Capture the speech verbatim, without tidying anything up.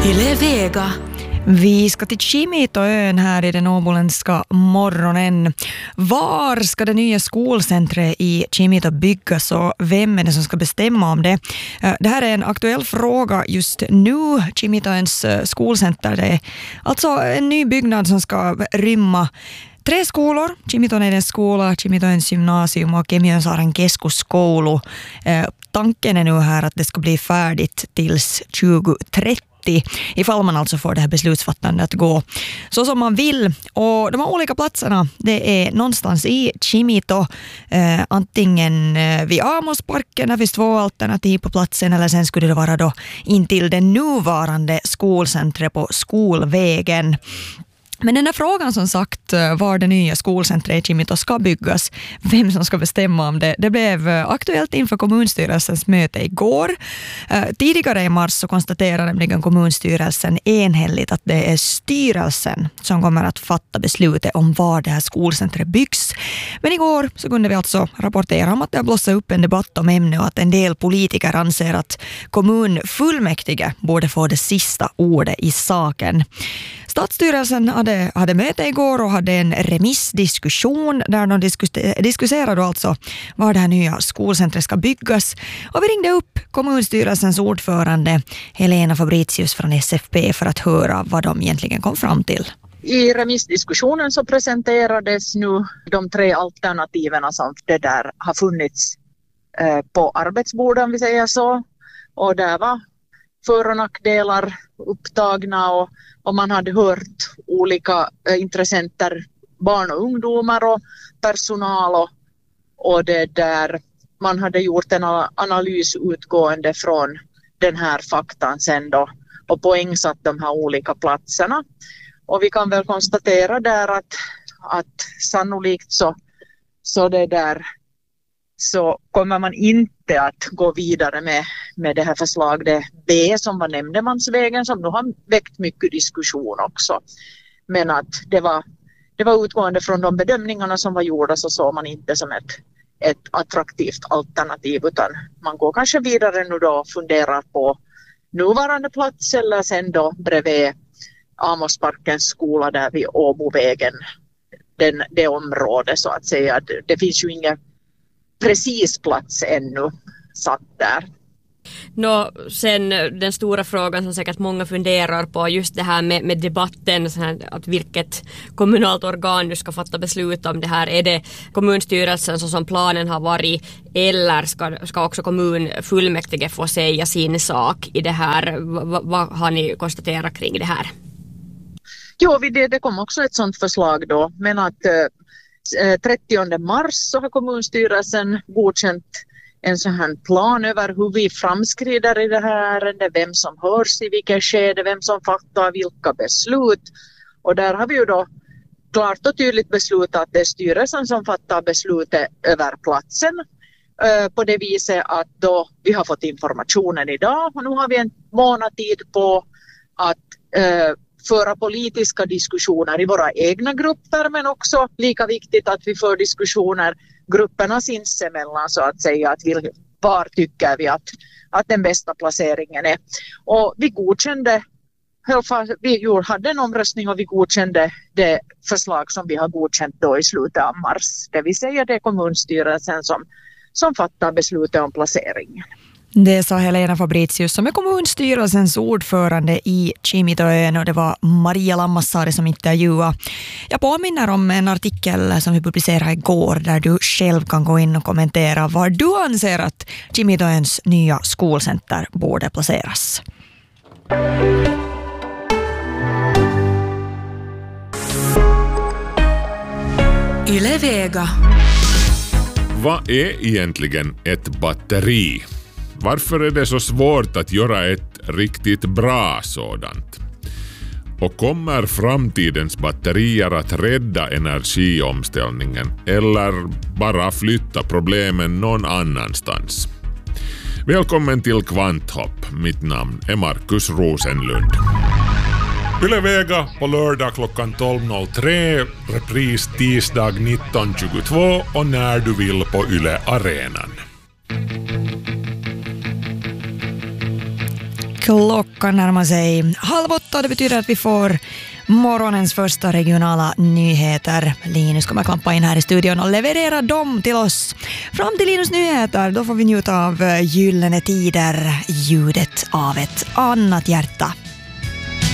Yle Vega. Vi ska till Kimitoön här i den åboländska morgonen. Var ska det nya skolcentret i Kimito byggas och vem är det som ska bestämma om det? Det här är en aktuell fråga just nu. Kimitoöns skolcenter, det är alltså en ny byggnad som ska rymma tre skolor. Kimitoöns skola, Kimitoöns gymnasium och Kemiönsaaren keskuskoulu. Tanken är nu här att det ska bli färdigt tills tjugo trettio. Ifall man alltså får det här beslutsfattandet att gå så som man vill. Och de här olika platserna, det är någonstans i Kimito, eh, antingen vid Amosparken, där finns två alternativ på platsen, eller sen skulle det vara då in till det nuvarande skolcentret på Skolvägen. Men den här frågan som sagt, var det nya skolcentret i Kimito ska byggas, vem som ska bestämma om det, det blev aktuellt inför kommunstyrelsens möte igår. Tidigare i mars så konstaterade nämligen kommunstyrelsen enhälligt att det är styrelsen som kommer att fatta beslutet om var det här skolcentret byggs. Men igår så kunde vi alltså rapportera om att det har blossat upp en debatt om ämnet och att en del politiker anser att kommunfullmäktige borde få det sista ordet i saken. Stadsstyrelsen hade, hade möte igår och hade en remissdiskussion där de diskus- diskuterade alltså var det här nya skolcentret ska byggas. Och vi ringde upp kommunstyrelsens ordförande Helena Fabricius från S F P för att höra vad de egentligen kom fram till. I remissdiskussionen så presenterades nu de tre alternativen som det där har funnits eh, på arbetsborden, vi säger så. Och där var för- och nackdelar upptagna och, och man hade hört olika eh, intressenter, barn och ungdomar och personal och, och det där man hade gjort en analys utgående från den här faktan sen då och poängsatt de här olika platserna. Och vi kan väl konstatera där att, att sannolikt så, så det där så kommer man inte att gå vidare med, med det här förslaget B som var nämndemansvägen, som nu har väckt mycket diskussion också. Men att det var, det var utgående från de bedömningarna som var gjorda, så såg man inte som ett, ett attraktivt alternativ, utan man går kanske vidare nu då och funderar på nuvarande plats eller sen då bredvid Amosparkens skola där vid Åbovägen, den, det området så att säga. Det finns ju ingen precis plats ännu satt där. Nå, sen den stora frågan som säkert många funderar på, just det här med, med debatten, så här, att vilket kommunalt organ nu ska fatta beslut om det här. Är det kommunstyrelsen så som planen har varit, eller ska, ska också kommunfullmäktige få säga sin sak i det här? V- vad har ni konstaterat kring det här? Jo, det, det kom också ett sådant förslag då, men att eh, trettionde mars så har kommunstyrelsen godkänt en sån här plan över hur vi framskrider i det här ärendet, vem som hörs i vilket skede, vem som fattar vilka beslut. Och där har vi ju då klart och tydligt beslutat att det är styrelsen som fattar beslutet över platsen. Eh, på det viset att då vi har fått informationen idag och nu har vi en månad tid på att eh, föra politiska diskussioner i våra egna grupper, men också lika viktigt att vi för diskussioner grupperna sinsemellan så att säga, att vi, var tycker vi att, att den bästa placeringen är. Och vi godkände, vi hade en omröstning och vi godkände det förslag som vi har godkänt då i slutet av mars. Det vill säga det är kommunstyrelsen som, som fattar beslutet om placeringen. Det sa Helena Fabricius som är kommunstyrelsens ordförande i Kimitoön, och det var Maria Lammassaari som intervjuade. Jag påminner om en artikel som vi publicerade igår där du själv kan gå in och kommentera var du anser att Kimitoöns nya skolcenter borde placeras. Yle Vega. Vad är egentligen ett batteri? Varför är det så svårt att göra ett riktigt bra sådant? Och kommer framtidens batterier att rädda energiomställningen eller bara flytta problemen någon annanstans? Välkommen till Kvanthopp. Mitt namn är Markus Rosenlund. Yle Vega på lördag klockan tolv noll tre, repris tisdag nitton tjugotvå och när du vill på Yle Arenan. Klockan närmar sig halv åtta. Det betyder att vi får morgonens första regionala nyheter. Linus kommer klampa in här i studion och leverera dem till oss. Fram till Linus nyheter, då får vi njuta av Gyllene tider, ljudet av ett annat hjärta.